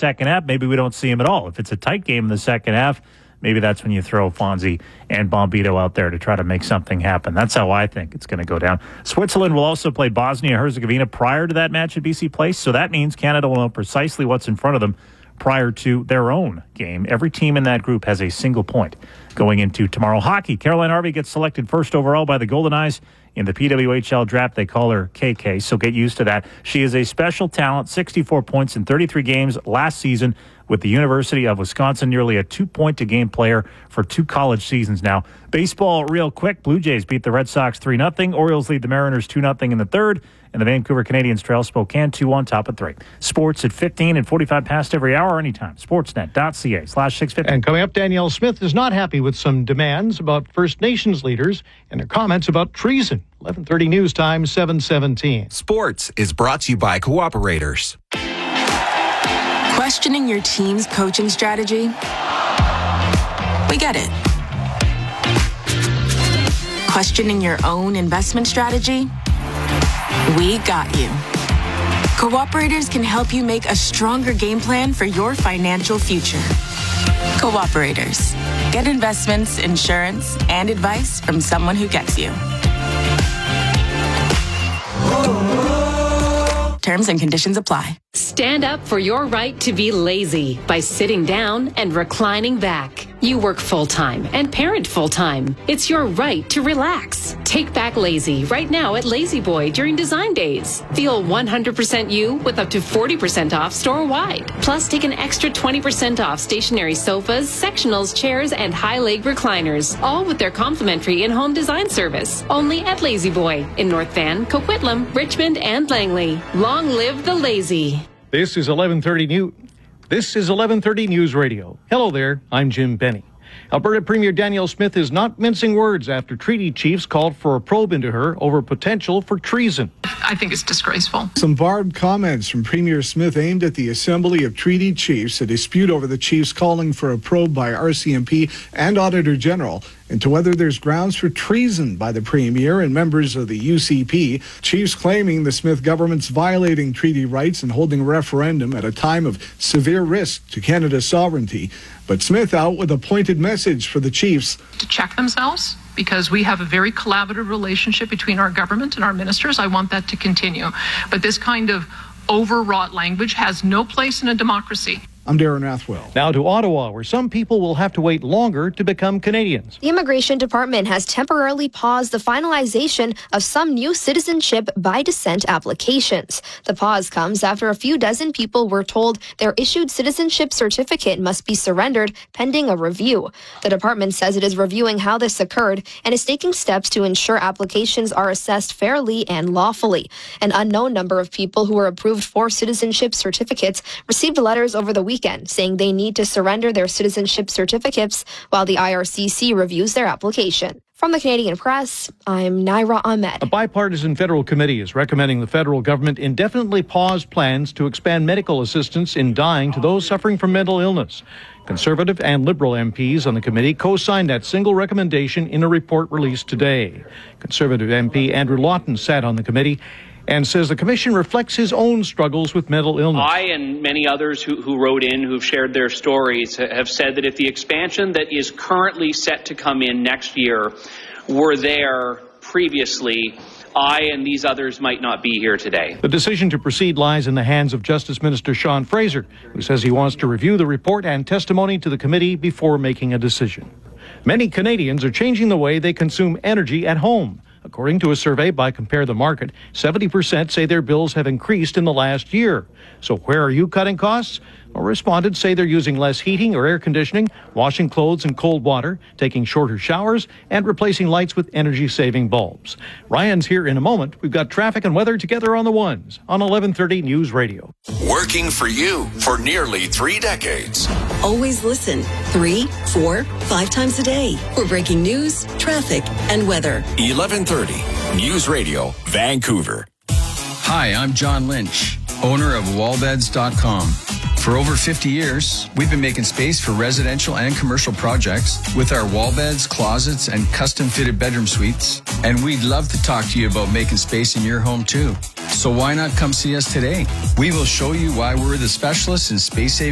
second half, maybe we don't see him at all. If it's a tight game in the second half, maybe that's when you throw Fonzie and Bombito out there to try to make something happen. That's how I think it's going to go down. Switzerland will also play Bosnia-Herzegovina prior to that match at BC Place, so that means Canada will know precisely what's in front of them prior to their own game. Every team in that group has a single point going into tomorrow. Hockey, Caroline Harvey gets selected first overall by the Golden Eyes in the PWHL draft. They call her KK, so get used to that. She is a special talent, 64 points in 33 games last season with the University of Wisconsin, nearly a 2-point-a-game player for 2 college seasons now. Baseball real quick. Blue Jays beat the Red Sox 3-0. Orioles lead the Mariners 2-0 in the third. And the Vancouver Canadians trail Spokane 2-1 top of 3. Sports at 15 and 45 past every hour anytime. Sportsnet.ca/650. And coming up, Danielle Smith is not happy with some demands about First Nations leaders and their comments about treason. 11:30 news time, 7:17. Sports is brought to you by Cooperators. Questioning your team's coaching strategy? We get it. Questioning your own investment strategy? We got you. Cooperators can help you make a stronger game plan for your financial future. Cooperators. Get investments, insurance, and advice from someone who gets you. Terms and conditions apply. Stand up for your right to be lazy by sitting down and reclining back. You work full-time and parent full-time. It's your right to relax. Take back lazy right now at Lazy Boy during Design Days. Feel 100% you with up to 40% off store-wide. Plus, take an extra 20% off stationary sofas, sectionals, chairs, and high-leg recliners, all with their complimentary in-home design service. Only at Lazy Boy in North Van, Coquitlam, Richmond, and Langley. Long live the lazy. This is 1130 News Radio. Hello there, I'm Jim Benny. Alberta Premier Danielle Smith is not mincing words after treaty chiefs called for a probe into her over potential for treason. I think it's disgraceful. Some barbed comments from Premier Smith aimed at the Assembly of Treaty Chiefs, a dispute over the chiefs calling for a probe by RCMP and Auditor General into whether there's grounds for treason by the Premier and members of the UCP. Chiefs claiming the Smith government's violating treaty rights and holding a referendum at a time of severe risk to Canada's sovereignty. But Smith out with a pointed message for the chiefs. To check themselves, because we have a very collaborative relationship between our government and our ministers. I want that to continue. But this kind of overwrought language has no place in a democracy. I'm Darren Rathwell. Now to Ottawa, where some people will have to wait longer to become Canadians. The Immigration Department has temporarily paused the finalization of some new citizenship by descent applications. The pause comes after a few dozen people were told their issued citizenship certificate must be surrendered pending a review. The department says it is reviewing how this occurred and is taking steps to ensure applications are assessed fairly and lawfully. An unknown number of people who were approved for citizenship certificates received letters over the weekend saying they need to surrender their citizenship certificates while the IRCC reviews their application. From the Canadian Press, I'm Naira Ahmed. A bipartisan federal committee is recommending the federal government indefinitely pause plans to expand medical assistance in dying to those suffering from mental illness. Conservative and Liberal MPs on the committee co-signed that single recommendation in a report released today. Conservative MP Andrew Lawton sat on the committee and says the commission reflects his own struggles with mental illness. I and many others who wrote in, who've shared their stories, have said that if the expansion that is currently set to come in next year were there previously, I and these others might not be here today. The decision to proceed lies in the hands of Justice Minister Sean Fraser, who says he wants to review the report and testimony to the committee before making a decision. Many Canadians are changing the way they consume energy at home. According to a survey by Compare the Market, 70% say their bills have increased in the last year. So where are you cutting costs? Well, respondents say they're using less heating or air conditioning, washing clothes in cold water, taking shorter showers, and replacing lights with energy-saving bulbs. Ryan's here in a moment. We've got traffic and weather together on the ones on 1130 News Radio. Working for you for nearly 3 decades. Always listen 3, 4, 5 times a day for breaking news, traffic, and weather. 1130 News Radio, Vancouver. Hi, I'm John Lynch, owner of wallbeds.com. For over 50 years, we've been making space for residential and commercial projects with our wall beds, closets, and custom-fitted bedroom suites. And we'd love to talk to you about making space in your home, too. So why not come see us today? We will show you why we're the specialists in space-saving